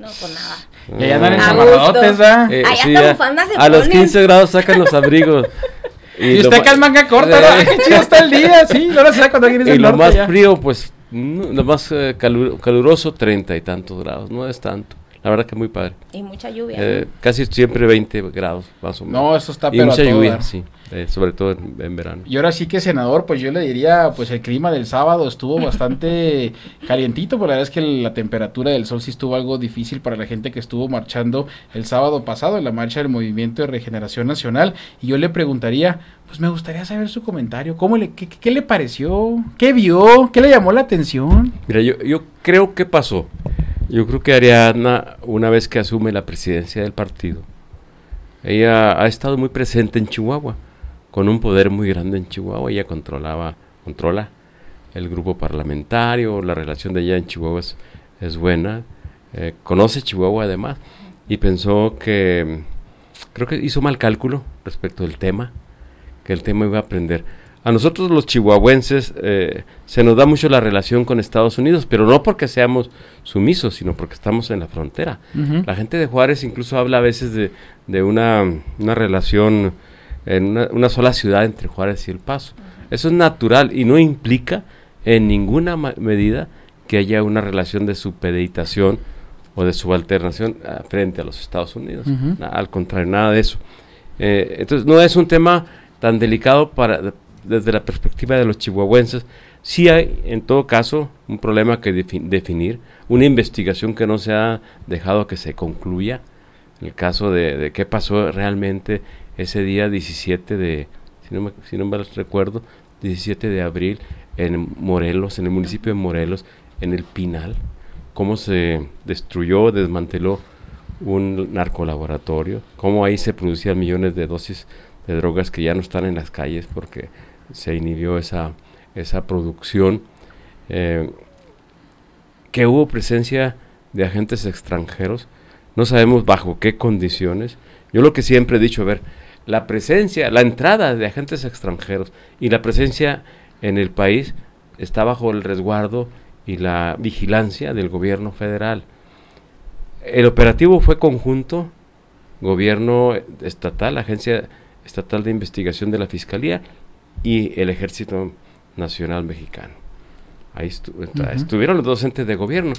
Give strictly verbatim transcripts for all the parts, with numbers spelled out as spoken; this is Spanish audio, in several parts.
No, pues nada. Y allá andan A enchamadotes, gusto. ¿ah? Eh, Ay, sí, hasta a, bufandas se a los ponen. quince grados sacan los abrigos. Y lo usted ma- que es manga corta, ¿no? Ay, qué chido está el día, sí. No lo sé cuando alguien dice Y el lo norte más ya. frío, pues, mm, lo más eh, calu- caluroso, treinta y tantos grados, no es tanto. La verdad que muy padre. Y mucha lluvia. Eh, casi siempre veinte grados, más o menos. No, eso está y pero a mucha todo lluvia, dar. sí, eh, sobre todo en, en verano. Y ahora sí que, senador, pues yo le diría, pues el clima del sábado estuvo bastante calientito, pero la verdad es que la temperatura del sol sí estuvo algo difícil para la gente que estuvo marchando el sábado pasado en la marcha del Movimiento de Regeneración Nacional. Y yo le preguntaría, pues me gustaría saber su comentario, ¿cómo le, qué, qué le pareció? ¿Qué vio? ¿Qué le llamó la atención? Mira, yo, yo creo que pasó. Yo creo que Ariadna, una vez que asume la presidencia del partido, ella ha estado muy presente en Chihuahua, con un poder muy grande en Chihuahua. Ella controlaba, controla el grupo parlamentario, la relación de ella en Chihuahua es, es buena, eh, conoce Chihuahua además, y pensó que, creo que hizo mal cálculo respecto del tema, que el tema iba a aprender. A nosotros los chihuahuenses eh, se nos da mucho la relación con Estados Unidos, pero no porque seamos sumisos, sino porque estamos en la frontera. Uh-huh. La gente de Juárez incluso habla a veces de, de una, una relación en una, una sola ciudad entre Juárez y El Paso. Eso es natural y no implica en ninguna ma- medida que haya una relación de supeditación o de subalternación uh, frente a los Estados Unidos. Uh-huh. Na- al contrario, nada de eso. Eh, entonces no es un tema tan delicado para desde la perspectiva de los chihuahuenses. Sí hay, en todo caso, un problema que defi- definir, una investigación que no se ha dejado que se concluya, el caso de, de qué pasó realmente ese día diecisiete de, si no me, si no me recuerdo, diecisiete de abril, en Morelos, en el municipio de Morelos, en el Pinal, cómo se destruyó, desmanteló un narcolaboratorio, cómo ahí se producían millones de dosis de drogas que ya no están en las calles porque se inhibió esa, esa producción, eh, que hubo presencia de agentes extranjeros, no sabemos bajo qué condiciones. Yo lo que siempre he dicho, a ver, la presencia, la entrada de agentes extranjeros y la presencia en el país está bajo el resguardo y la vigilancia del gobierno federal. El operativo fue conjunto, gobierno estatal, agencia estatal de investigación de la Fiscalía y el Ejército Nacional Mexicano. Ahí estu- uh-huh. estuvieron los dos entes de gobierno.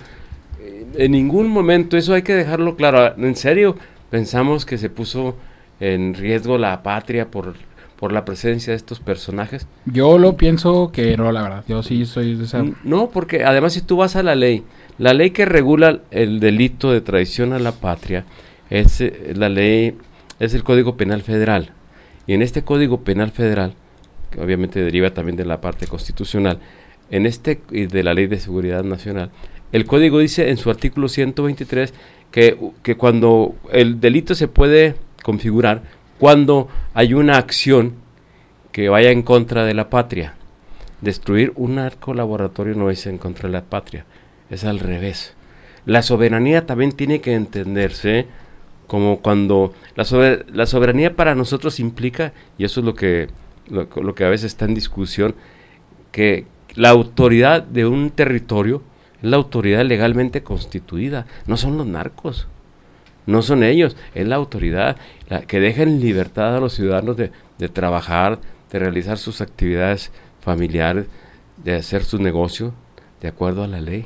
En ningún momento, eso hay que dejarlo claro, en serio pensamos que se puso en riesgo la patria por, por la presencia de estos personajes. Yo lo pienso que no, la verdad, yo sí soy de esa... No, porque además si tú vas a la ley, la ley que regula el delito de traición a la patria es eh, la ley, es el Código Penal Federal. Y en este Código Penal Federal, que obviamente deriva también de la parte constitucional, en este y de la Ley de Seguridad Nacional, el Código dice en su artículo ciento veintitrés que, que cuando el delito se puede configurar cuando hay una acción que vaya en contra de la patria. Destruir un narcolaboratorio no es en contra de la patria, es al revés. La soberanía también tiene que entenderse como cuando la, sober, la soberanía para nosotros implica, y eso es lo que, lo, lo que a veces está en discusión, que la autoridad de un territorio es la autoridad legalmente constituida, no son los narcos, no son ellos, es la autoridad la que deja en libertad a los ciudadanos de, de trabajar, de realizar sus actividades familiares, de hacer sus negocios de acuerdo a la ley.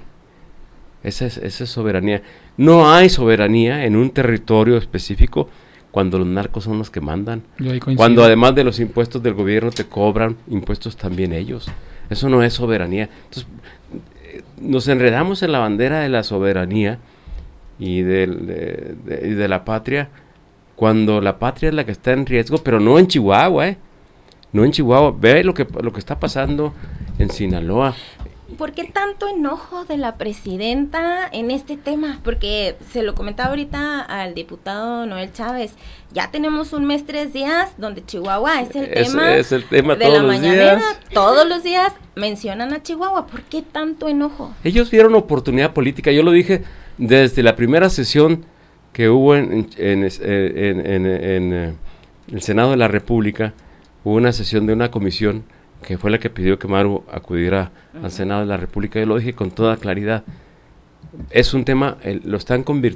Esa es, esa es soberanía. No hay soberanía en un territorio específico cuando los narcos son los que mandan. Cuando además de los impuestos del gobierno te cobran impuestos también ellos. Eso no es soberanía. Entonces, eh, nos enredamos en la bandera de la soberanía y de, de, de, de la patria, cuando la patria es la que está en riesgo, pero no en Chihuahua, ¿eh? No en Chihuahua. Ve lo que, lo que está pasando en Sinaloa. ¿Por qué tanto enojo de la presidenta en este tema? Porque se lo comentaba ahorita al diputado Noel Chávez, ya tenemos un mes, tres días, donde Chihuahua es el es, tema, es el tema de todos la los mañanera, días. todos los días mencionan a Chihuahua. ¿Por qué tanto enojo? Ellos vieron oportunidad política, yo lo dije desde la primera sesión que hubo en, en, en, en, en, en, en el Senado de la República, hubo una sesión de una comisión que fue la que pidió que Maru acudiera uh-huh. al Senado de la República. Yo lo dije con toda claridad, es un tema, el, lo están convirtiendo